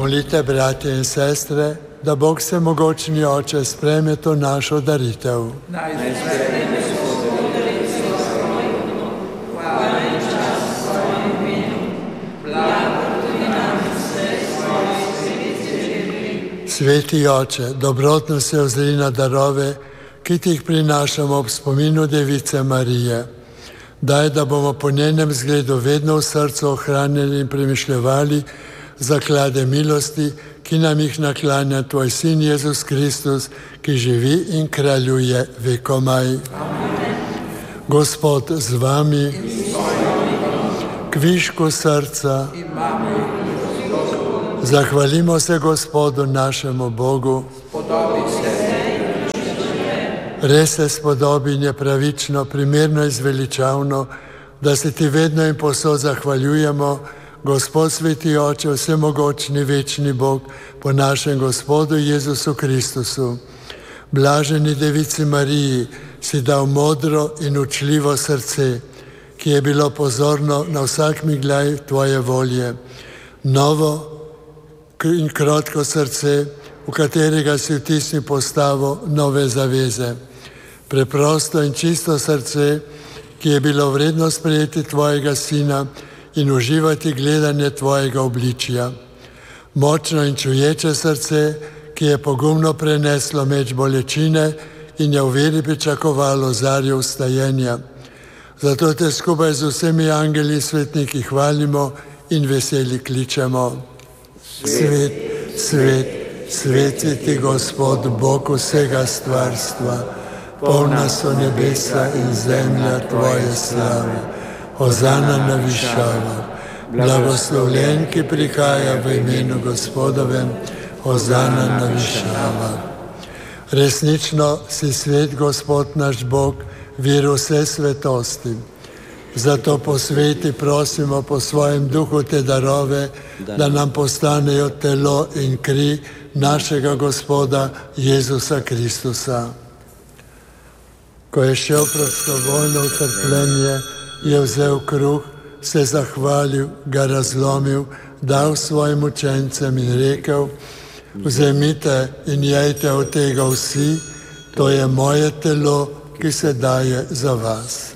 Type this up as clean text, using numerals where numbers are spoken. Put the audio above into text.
Molite, bratje in sestre, da Bog Vsemogočni Oče sprejme to našo daritev. Sveti Oče, dobrotno se ozri na darove, ki ti jih prinašamo ob spominu Device Marije. Daj, da bomo po njenem zgledu vedno v srcu ohranjali in premišljevali zaklade milosti, ki nam jih naklanja Tvoj Sin Jezus Kristus, ki živi in kraljuje vekomaj. Amen. Gospod z vami, kvišku srca, zahvalimo se Gospodu našemu Bogu. Res se spodobi in je pravično, primerno in zveličavno, da se Ti vedno in povsod zahvaljujemo, Gospod Sveti Oče, vsemogočni večni Bog, po našem Gospodu Jezusu Kristusu. Blaženi Devici Mariji si dal modro in učljivo srce, ki je bilo pozorno na vsak migljaj Tvoje volje. Novo in krotko srce, v katerega si vtisnil postavo nove zaveze. Preprosto in čisto srce, ki je bilo vredno sprejeti Tvojega Sina in uživati gledanje Tvojega obličja. Močno in čuječe srce, ki je pogumno preneslo meč bolečine in je v veri pričakovalo zarjo vstajenja. Zato Te skupaj z vsemi angeli in svetniki hvalimo in veseli kličemo. Svet, svet, svet si Ti, Gospod, Bog vsega stvarstva, polna so nebesa in zemlja Tvoje slave. Hozana na višavah, blagoslovljen, ki prihaja v imenu Gospodovem, hozana na višavah. Resnično si svet, Gospod naš Bog, vir vse svetosti. Zato po sveti prosimo po svojem duhu te darove, da nam postanejo telo in kri našega Gospoda Jezusa Kristusa. Ko je šel prostovoljno v trpljenje, je vzel kruh, se zahvalil, ga razlomil, dal svojim učencem in rekel: vzemite in jejte od tega vsi, to je moje telo, ki se daje za vas.